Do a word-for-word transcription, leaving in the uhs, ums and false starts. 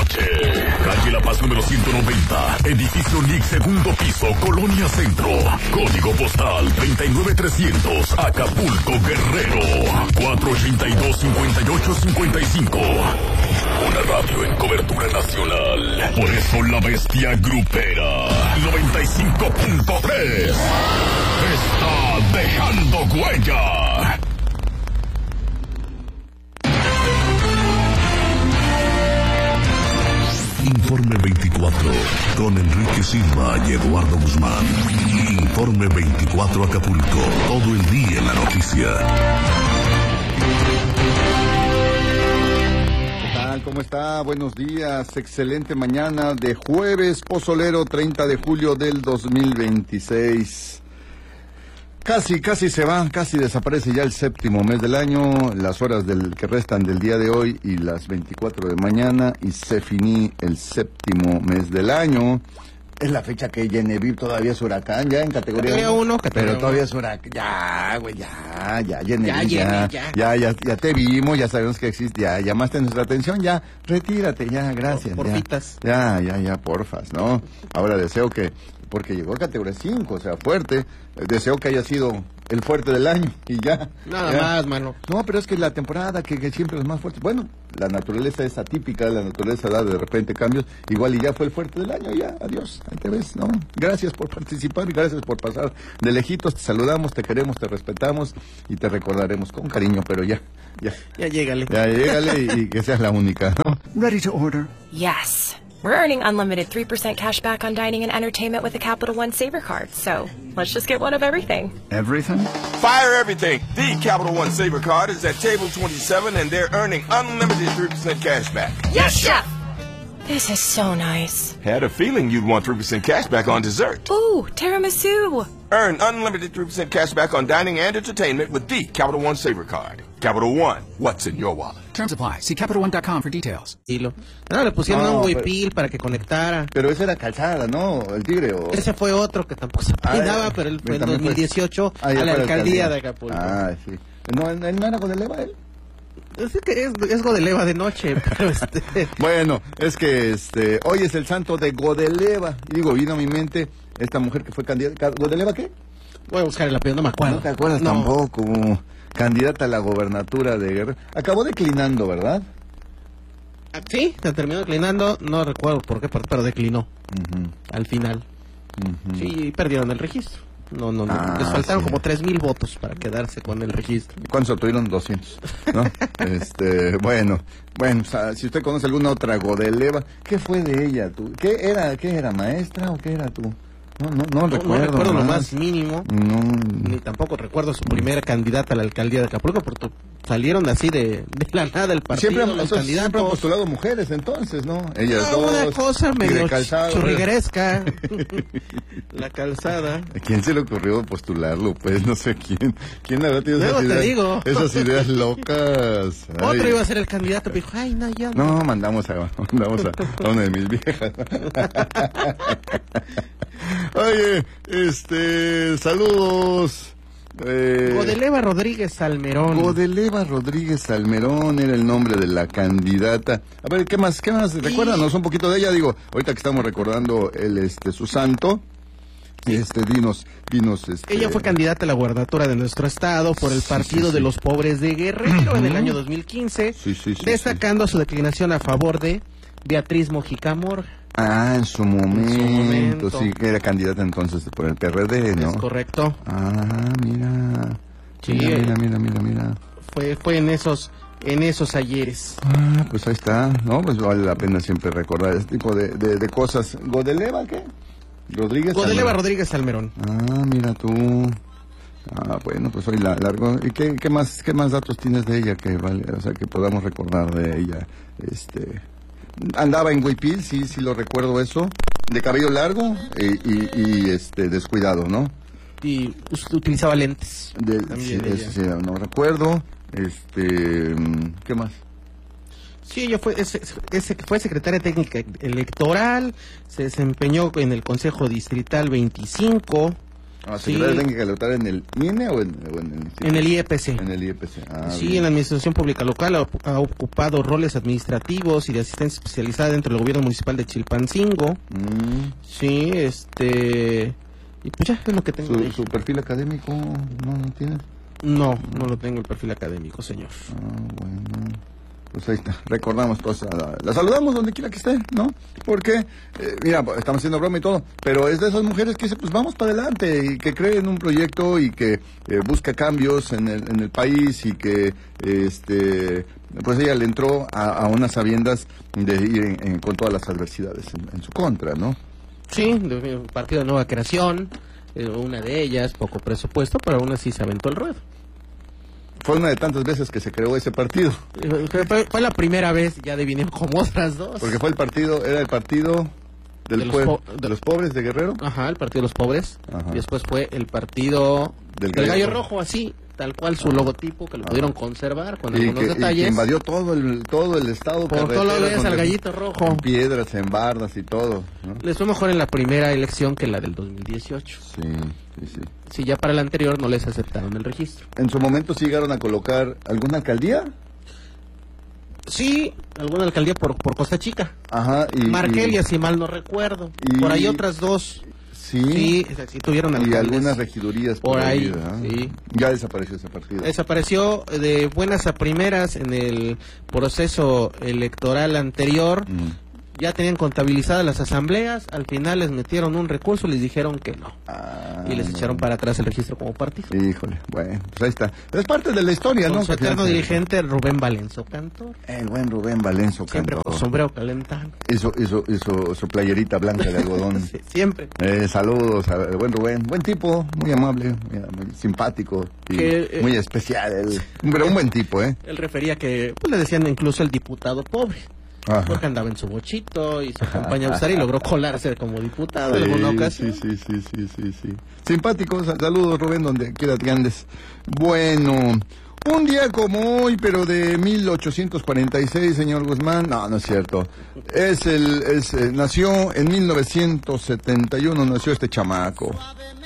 noche. Calle La Paz número ciento noventa, edificio N I C, segundo piso, Colonia Centro. Código postal treinta y nueve trescientos, Acapulco, Guerrero. cuatro ochenta y dos, cincuenta y ocho cincuenta y cinco. Una radio en cobertura nacional. Por eso la bestia grupera noventa y cinco punto tres está dejando huella. Informe veinticuatro, con Enrique Silva y Eduardo Guzmán. Informe veinticuatro Acapulco, todo el día en la noticia. ¿Qué tal? ¿Cómo está? Buenos días, excelente mañana de jueves pozolero treinta de julio del dos mil veintiséis. Casi, casi se va, casi desaparece ya el séptimo mes del año, las horas del que restan del día de hoy y las veinticuatro de mañana, y se finí el séptimo mes del año. Es la fecha que Genevieve todavía es huracán, ya en categoría uno, pero todavía es huracán. Ya, güey, ya, ya, Genevieve, ya, ya, ya, ya, ya te vimos, ya sabemos que existe, ya llamaste nuestra atención, ya, retírate, ya, gracias. Por, porfitas. Ya, ya, ya, porfas, ¿no? Ahora deseo que, porque llegó a categoría cinco, o sea, fuerte, deseo que haya sido el fuerte del año y ya. Nada ya. más, mano. No, pero es que la temporada que, que siempre es más fuerte. Bueno, la naturaleza es atípica, la naturaleza da de repente cambios. Igual y ya fue el fuerte del año, ya, adiós, ahí te ves, ¿no? Gracias por participar y gracias por pasar de lejitos. Te saludamos, te queremos, te respetamos y te recordaremos con cariño, pero ya, ya. Ya llégale. Ya llégale y, y que seas la única, ¿no? Ready to order. Yes. We're earning unlimited three percent cash back on dining and entertainment with a Capital One Saver card. So let's just get one of everything. Everything? Fire everything. The Capital One Saver card is at table twenty-seven and they're earning unlimited three percent cash back. Yes, Chef! This is so nice. Had a feeling you'd want three percent cash back on dessert. Ooh, tiramisu. Earn unlimited three percent cash back on dining and entertainment with the Capital One Saver card. Capital One, what's in your wallet? Terms apply. See Capital One dot com for details. No, le pusieron No, un pero- huipil para que conectara. Pero ese era Calzada, ¿no? El Tigre o... Ese fue otro que tampoco se Ah, peinaba, eh, pero él fue en también dos mil dieciocho Ah, ya a la fue alcaldía de Acapulco. Ah, sí. ¿No, él no era Godeleva él? Es que es, es Godeleva de noche, pero este... Bueno, es que este hoy es el santo de Godeleva. Y digo, vino a mi mente esta mujer que fue candidata. ¿Godeleva qué? Voy a buscar el apellido, no me acuerdo. No te acuerdas No. tampoco. Candidata a la gobernatura de Guerrero. Acabó declinando, ¿verdad? Ah, sí, se terminó declinando, no recuerdo por qué, pero declinó Ujú, al final. ujú. Sí, perdieron el registro. No, no, no. Ah, Les faltaron sí. como tres mil votos para quedarse con el registro. ¿Cuántos obtuvieron? doscientos, ¿no? este, bueno, bueno, o sea, si usted conoce alguna otra Godeleva, ¿qué fue de ella tú? ¿Qué era, qué era, maestra o qué era tú? No, no, no, No, recuerdo. no recuerdo lo más. más mínimo. No, Ni tampoco recuerdo su primera candidata a la alcaldía de Acapulco, porque salieron así de, de la nada el partido, siempre han, los o sea, siempre han candidatos. postulado mujeres entonces, ¿no? Ellas Ah, dos. una cosa Tigre medio Calzado, churrigueresca. La calzada. ¿A quién se le ocurrió postularlo? Pues no sé quién. ¿Quién habrá tenido Luego esas te ideas, digo. esas ideas locas? Ay. Otro iba a ser el candidato, pero dijo, ay, no, yo no. No, mandamos a, mandamos a, a una de mis viejas. Oye, este, saludos. Eh, Godeleva Rodríguez Salmerón. Godeleva Rodríguez Salmerón era el nombre de la candidata. A ver, ¿qué más? ¿Qué más? Recuérdanos un poquito de ella. Digo, ahorita que estamos recordando el, este, su santo. Este, dinos, dinos, este. Ella fue candidata a la gubernatura de nuestro estado por el Sí, Partido sí, sí. de los Pobres de Guerrero en el año dos mil quince, Sí, sí, sí, destacando su declinación a favor de Beatriz Mojica Mora. Ah, en su momento, momento. sí, que era candidata entonces por el P R D, ¿no? Es correcto. Ah, mira. Sí, mira, eh. mira, mira, mira, mira. Fue, fue en esos, en esos ayeres. Ah, pues ahí está, ¿no? Pues vale la pena siempre recordar este tipo de, de, de cosas. ¿Godeleva qué? Rodríguez. Godeleva Salmerón. Rodríguez Salmerón. Ah, mira tú. Ah, bueno, pues hoy la largo. ¿Y qué, qué más, qué más datos tienes de ella que vale, o sea, que podamos recordar de ella? Este, andaba en huipil, sí, sí lo recuerdo eso, de cabello largo y, y, y este descuidado, ¿no? Y us- utilizaba lentes. De, También sí, ella. eso sí, no recuerdo. Este, ¿qué más? Sí, ella fue, es- es- fue secretaria técnica electoral, se desempeñó en el Consejo Distrital veinticinco, Ah, Sí. secretaria técnica electoral en el I N E o en, o en el En el I E P C. En el I E P C. Ah, Sí, bien. en la administración pública local ha, ha ocupado roles administrativos y de asistencia especializada dentro del gobierno municipal de Chilpancingo. Mm. Sí, este... Y pues ya es lo que tengo. de ¿Su, ella. su perfil académico no lo tienes? No, no lo tengo el perfil académico, señor. Ah, bueno. Pues ahí está, recordamos pues, la, la saludamos donde quiera que esté, ¿no? Porque, eh, mira, estamos haciendo broma y todo, pero es de esas mujeres que dice, pues vamos para adelante, y que cree en un proyecto y que eh, busca cambios en el, en el país y que, este, pues ella le entró a, a unas sabiendas de ir en- en- con todas las adversidades en, en su contra, ¿no? Sí, de- un partido de nueva creación, eh, una de ellas, poco presupuesto, pero aún así se aventó el ruedo. Fue una de tantas veces que se creó ese partido, Eh, Fue, fue- fue la primera vez, ya adiviné como otras dos. porque fue el partido, era el partido del De los pueblo, po- de los pobres de Guerrero. Ajá, el partido de los pobres. Ajá. Y después fue el partido Del del, Gallo gallo rojo, así, tal cual su logotipo, que lo pudieron conservar con Y algunos que, y que detalles. invadió todo el todo el estado. Por todo lo carreteras ves al donde- gallito rojo. con piedras, en bardas y todo, ¿no? Les fue mejor en la primera elección que la del dos mil dieciocho. Sí, sí, sí. Si ya para la anterior no les aceptaron el registro. En su momento sí llegaron a colocar alguna alcaldía. Sí, alguna alcaldía por, por Costa Chica. Ajá. Y, Markelia, y- si mal no recuerdo. y- Por ahí otras dos. Sí. Sí, sí tuvieron Y alcaldes. algunas regidurías Por ahí, ¿verdad? sí. Ya desapareció ese partido. Desapareció de buenas a primeras en el proceso electoral anterior. Mm. Ya tenían contabilizadas las asambleas. Al final les metieron un recurso y les dijeron que no. Ah, Y les no. echaron para atrás el registro como partido. Híjole, bueno, pues ahí está. Es parte de la historia, Con ¿no? su Que al final eterno se- dirigente Rubén Valenzo Cantor. El buen Rubén Valenzo Siempre Cantor. con sombrero calentano. Hizo, hizo, hizo su playerita blanca de algodón. Sí, siempre. Eh, saludos al buen Rubén, buen tipo, muy amable, muy, muy simpático y Que, eh, muy especial, él. Pero un buen tipo, ¿eh? Él refería que pues, le decían incluso el diputado pobre. Ajá. Porque andaba en su bochito y su campaña usar y logró colarse como diputado Sí, en alguna sí, ocasión. sí, sí, sí, sí, sí. Simpático, sa- saludos Rubén, donde quiera que andes. Bueno, un día como hoy, pero de mil ochocientos cuarenta y seis, señor Guzmán, no, no es cierto. Es el, es, eh, nació en mil novecientos setenta y uno, nació este chamaco.